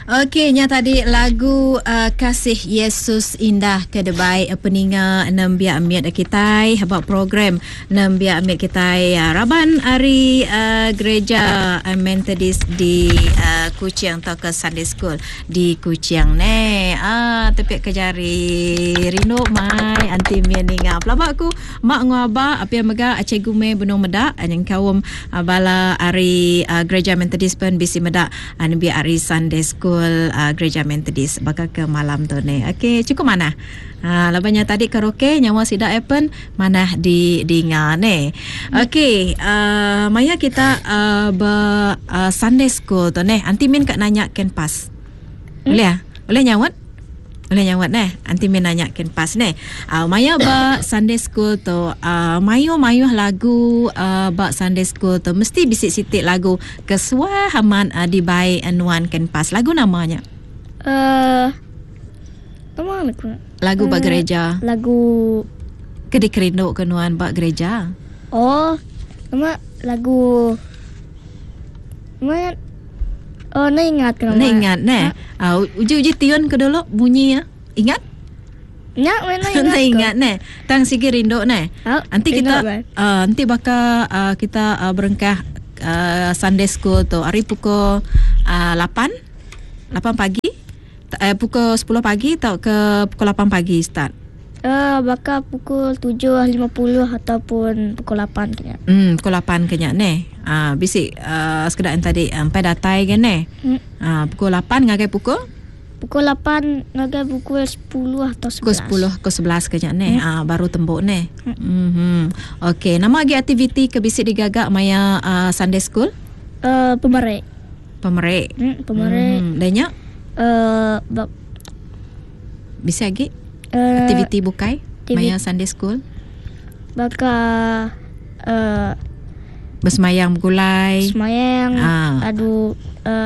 Okey, nya tadi lagu Kasih Yesus Indah Kedebai peninga 6 biak amit kita habaq program 6 biak amit kita Raban hari gereja Methodist di Kuching atau ke Sunday School di Kuching ne. Tapi kejari rindu mai anti mianinga pelabakku mak ngaba apa mega cikgu me benung medak yang kaum bala hari gereja Methodist pen bisi medak bi hari Sunday School gereja Methodist bakal ke malam tu ni. Okey, cukup mana? Labanya tadi karaoke nyawa sida appen mana di nga ni. Okey, maya kita Sunday School tu ni. Anti min kat nanya ken pas. Boleh ah? Boleh nyawat? Boleh nyawat ni. Anti min nanya ken pas ni. Maya Sunday School tu mayu lagu Sunday School tu mesti bisik sitik lagu kesuai haman dibai anuan ken pas. Lagu namanya? Nama aku. Lagu bak gereja. Lagu Kedik kerindu kenuan bak gereja. Oh, nama lagu. Nama nak ingat ke nama? Nak ingat ne. Uji tiun ke dulu bunyi ya. Ingat? Nak Nak ingat ne. Tang sigi rindu ne. Nanti kita nanti bakal kita berengkah Sunday School tu hari pukul 8 pagi. Pukul 10 pagi atau ke pukul 8 pagi start? Bakal pukul 7.50 ataupun pukul 8 kena. Pukul 8 kena ne. Bisik sekedar tadi sampai datai kan ne. Pukul 8 ngagai pukul 8 ngagai pukul 10 atau 11. Pukul 11 kena ne. Baru tembok ne. Okey, nama lagi aktiviti ke bisik digagak maya Sunday School? Pemerek. Pemerek. Danya? Bisa lagi? Aktiviti bukai maya Sunday School? Bakal bersemayang bergulai. Semayang. Adu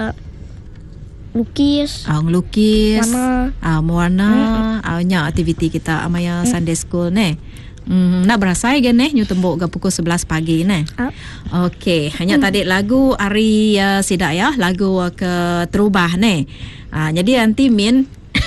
lukis. Ngelukis. Mewarna. Nya aktiviti kita maya Sunday School ne. Nak berasai kan nyu tembok ke pukul 11 pagi ne. Okey, hanya tadi lagu Ari Sidak ya, lagu ke terubah ne. Jadi nanti min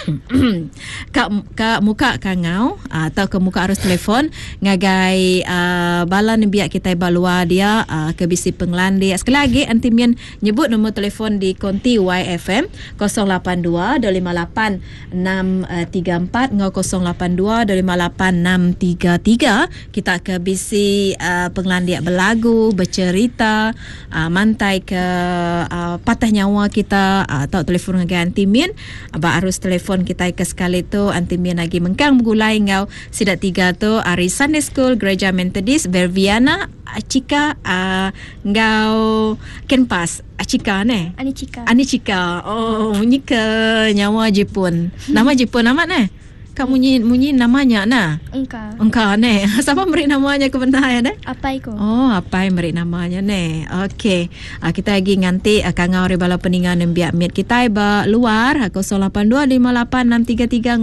Kak muka kangau atau ke muka arus telefon ngagai balan biak kita balua dia ke bisi penglandi. Sekali lagi anti mian nyebut nombor telefon di konti YFM 082 258 634 082 258 633. Kita ke bisi penglandi berlagu, bercerita, mantai ke patah nyawa kita atau telefon ngagai anti mian aba arus telefon kita ke sekali tu anti mian lagi mengkang bergulai ngau sidak 3 tu ari Sunday School Gereja Methodist Verviana Acika ngau kenpas Acika ne Anicika. Oh, munyi ke nyawa Jepun. Nama Jepun amat ne. Kak munyi namanya na. Engkau ne. Siapa beri namanya ke benda ya ne? Apai ko. Oh, Apai beri namanya ne. Okey. Kita lagi nganti kangau ri bala peningan biak mit kita ba luar 082586330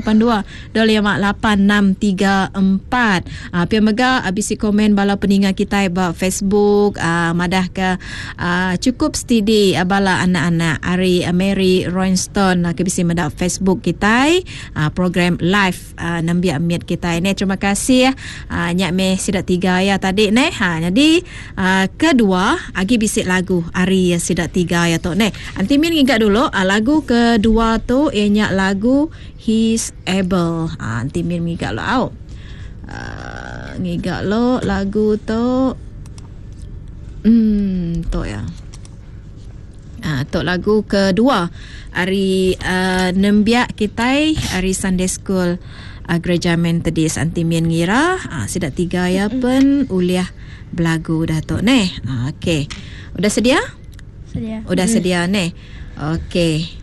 082586334. Pi mega abisi komen bala peningan kita ba Facebook madah ke cukup steady bala anak-anak Ari Mary Royston ke bisi medak Facebook kita program live nambiak miat kita ini. Terima kasih nyak me sidak 3 ya tadi ne. Jadi kedua agi bisik lagu Ari sidak 3 ya tu ne. Anti min ingat dulu lagu kedua tu nyak lagu He's Able. Anti min ingat lo ngigak lo lagu tu tu ya. Tok lagu kedua hari nembiak kita hari Sunday School Gereja Methodist anti mian ngira sidak 3 ya pen uliah belagu dah tok ne. Okey. Udah sedia? Sedia. Udah sedia ne. Okey.